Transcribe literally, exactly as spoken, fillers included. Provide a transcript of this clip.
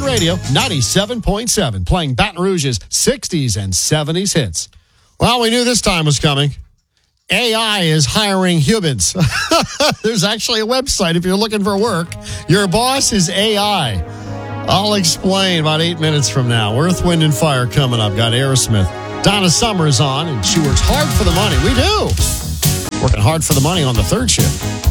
Radio, ninety-seven point seven, playing Baton Rouge's sixties and seventies hits. Well, we knew this time was coming. A I is hiring humans. There's actually a website if you're looking for work. Your boss is A I. I'll explain about eight minutes from now. Earth, Wind, and Fire coming up. Got Aerosmith. Donna Summer's on, and she works hard for the money. We do. Working hard for the money on the third shift.